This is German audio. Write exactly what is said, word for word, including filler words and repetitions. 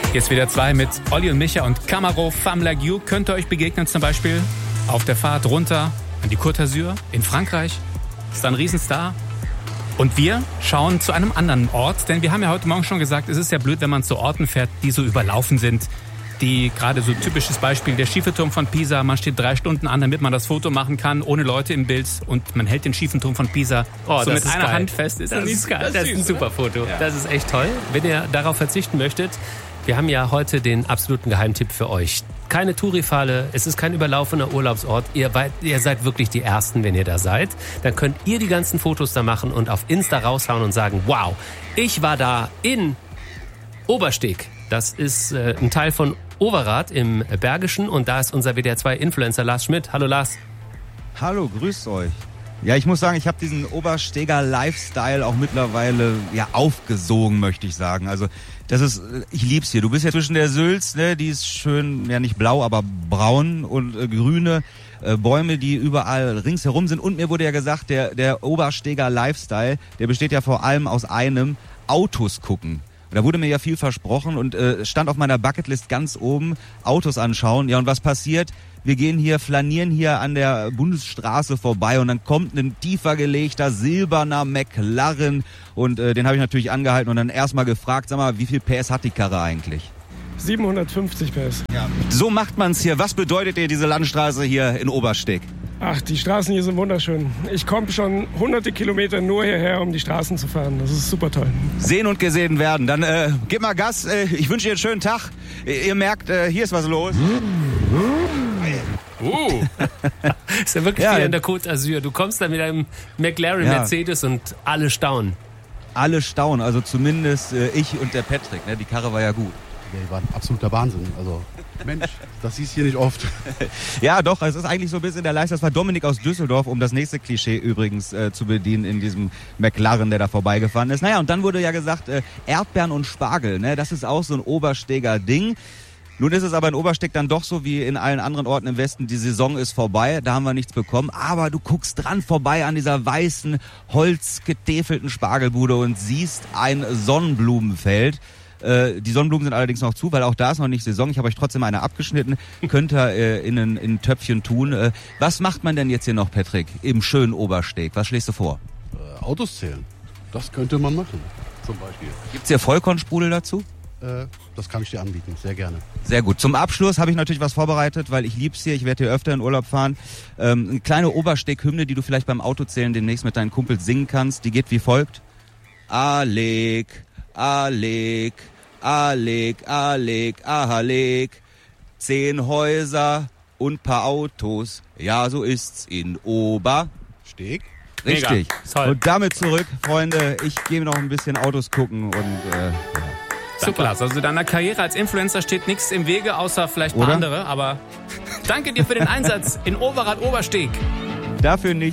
Jetzt wieder zwei mit Olli und Micha und Camaro Femme Like You. Könnt ihr euch begegnen, zum Beispiel auf der Fahrt runter an die Côte d'Azur in Frankreich. Ist da ein Riesenstar. Und wir schauen zu einem anderen Ort, denn wir haben ja heute Morgen schon gesagt, es ist ja blöd, wenn man zu Orten fährt, die so überlaufen sind. Die gerade so typisches Beispiel, der schiefe Turm von Pisa, man steht drei Stunden an, damit man das Foto machen kann, ohne Leute im Bild und man hält den schiefen Turm von Pisa oh, so mit einer geil. Hand fest. Ist das, das, ist geil. Das, das ist ein super Foto. Ja. Das ist echt toll. Wenn ihr darauf verzichten möchtet, wir haben ja heute den absoluten Geheimtipp für euch. Keine Tourifale, es ist kein überlaufener Urlaubsort. Ihr, ihr seid wirklich die Ersten, wenn ihr da seid. Dann könnt ihr die ganzen Fotos da machen und auf Insta raushauen und sagen, wow, ich war da in Obersteg. Das ist äh, ein Teil von Overath im Bergischen und da ist unser W D R zwei Influencer Lars Schmidt. Hallo Lars. Hallo, grüßt euch. Ja, ich muss sagen, ich habe diesen Obersteger Lifestyle auch mittlerweile ja aufgesogen, möchte ich sagen. Also das ist, ich lieb's hier. Du bist ja zwischen der Sülz, ne, die ist schön, ja nicht blau, aber braun und äh, grüne äh, Bäume, die überall ringsherum sind. Und mir wurde ja gesagt, der der Obersteger Lifestyle, der besteht ja vor allem aus einem Autos gucken. Da wurde mir ja viel versprochen und äh, stand auf meiner Bucketlist ganz oben, Autos anschauen. Ja, und was passiert? Wir gehen hier, flanieren hier an der Bundesstraße vorbei und dann kommt ein tiefer gelegter silberner McLaren und äh, den habe ich natürlich angehalten und dann erstmal gefragt, sag mal, wie viel P S hat die Karre eigentlich? siebenhundertfünfzig P S. Ja. So macht man's hier. Was bedeutet dir diese Landstraße hier in Obersteg? Ach, die Straßen hier sind wunderschön. Ich komme schon hunderte Kilometer nur hierher, um die Straßen zu fahren. Das ist super toll. Sehen und gesehen werden. Dann äh, gib mal Gas. Äh, ich wünsche dir einen schönen Tag. Ihr merkt, äh, hier ist was los. Uh. Ist ja wirklich ja, wieder in der Côte d'Azur. Du kommst da mit einem McLaren ja. Mercedes und alle staunen. Alle staunen, also zumindest äh, ich und der Patrick. Ne? Die Karre war ja gut. Ja, die waren absoluter Wahnsinn. Also, Mensch, das siehst du hier nicht oft. Ja, doch, es ist eigentlich so ein bisschen der Leistung. Das war Dominik aus Düsseldorf, um das nächste Klischee übrigens äh, zu bedienen in diesem McLaren, der da vorbeigefahren ist. Naja, und dann wurde ja gesagt, äh, Erdbeeren und Spargel, ne? Das ist auch so ein Obersteger Ding. Nun ist es aber in Obersteg dann doch so wie in allen anderen Orten im Westen, die Saison ist vorbei, da haben wir nichts bekommen. Aber du guckst dran vorbei an dieser weißen, holzgetäfelten Spargelbude und siehst ein Sonnenblumenfeld. Die Sonnenblumen sind allerdings noch zu, weil auch da ist noch nicht Saison. Ich habe euch trotzdem eine abgeschnitten. Könnt ihr äh, in, ein, in ein Töpfchen tun. Äh, was macht man denn jetzt hier noch, Patrick, im schönen Obersteg? Was schlägst du vor? Äh, Autos zählen. Das könnte man machen, zum Beispiel. Gibt's hier Vollkornsprudel dazu? Äh, das kann ich dir anbieten, sehr gerne. Sehr gut. Zum Abschluss habe ich natürlich was vorbereitet, weil ich lieb's hier. Ich werde hier öfter in Urlaub fahren. Ähm, eine kleine Obersteg-Hymne, die du vielleicht beim Autozählen demnächst mit deinen Kumpels singen kannst. Die geht wie folgt. Aleg, Aleg, Aleg, Aleg, Aleg. Zehn Häuser und paar Autos. Ja, so ist's in Obersteg. Richtig. Und damit zurück, Freunde. Ich gehe noch ein bisschen Autos gucken und äh, ja. Super, Lars. Also deiner Karriere als Influencer steht nichts im Wege, außer vielleicht ein paar Oder? andere. Aber danke dir für den Einsatz in Overath Obersteg. Dafür nicht.